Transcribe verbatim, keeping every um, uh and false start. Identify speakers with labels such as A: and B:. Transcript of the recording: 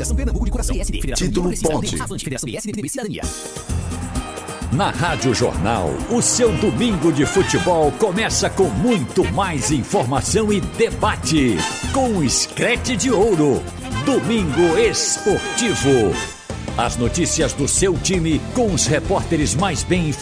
A: Federação Pernambuco de Coração. P S D. Federação
B: Título
A: Ponte.
B: Ponte.
A: Federação B S D, P M B, Cidadania.
C: Na Rádio Jornal, o seu domingo de futebol começa com muito mais informação e debate. Com o Screte de Ouro. Domingo Esportivo. As notícias do seu time com os repórteres mais bem informados.